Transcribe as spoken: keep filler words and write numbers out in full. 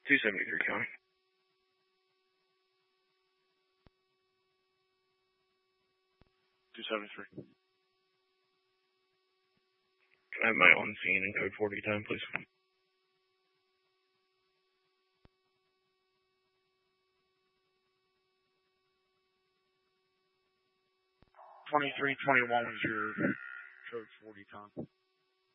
two seventy-three County. two seventy-three. Can I have my on scene and code forty time, please? twenty-three twenty-one was your code forty time.